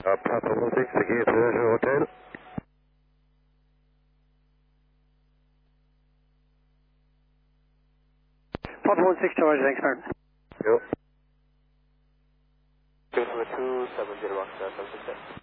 Papa 16, again, Hotel. Papa 16, George, thanks, Martin. Yep. 270 Rockstar, 76.